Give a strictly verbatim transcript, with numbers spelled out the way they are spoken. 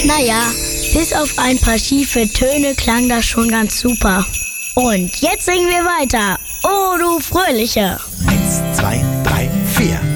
Naja, bis auf ein paar schiefe Töne klang das schon ganz super. Und jetzt singen wir weiter. Oh, du Fröhliche. Eins, zwei, drei, vier.